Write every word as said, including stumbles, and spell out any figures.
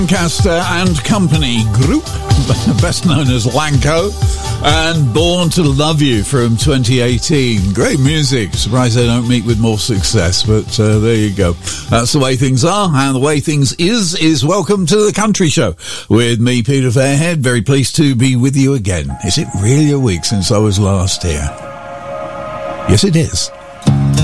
Lancaster and Company Group, best known as Lanco, and Born to Love You from twenty eighteen. Great music. Surprised they don't meet with more success, but uh, there you go. That's the way things are, and the way things is, is welcome to the Country Show with me, Peter Fairhead. Very pleased to be with you again. Is it really a week since I was last here? Yes, it is.